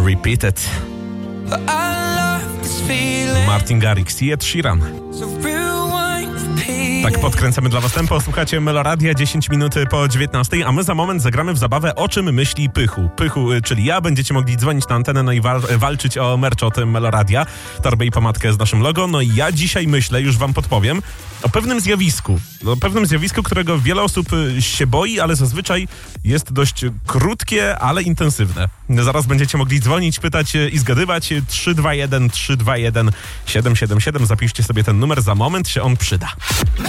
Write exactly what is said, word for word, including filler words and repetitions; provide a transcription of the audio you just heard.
Repeat It. Martin Garrix i Ed Sheeran. Tak podkręcamy dla was tempo. Słuchacie Meloradia, dziesięć minut po dziewiętnastej, a my za moment zagramy w zabawę O czym myśli Pychu. Pychu, czyli ja, będziecie mogli dzwonić na antenę, no i wal- walczyć o merch od Meloradia, torbę i pomadkę z naszym logo. No i ja dzisiaj myślę, już wam podpowiem, o pewnym zjawisku. O pewnym zjawisku, którego wiele osób się boi, ale zazwyczaj jest dość krótkie, ale intensywne. Zaraz będziecie mogli dzwonić, pytać i zgadywać. trzy dwa jeden trzy dwa jeden siedem siedem siedem. Zapiszcie sobie ten numer, za moment się on przyda.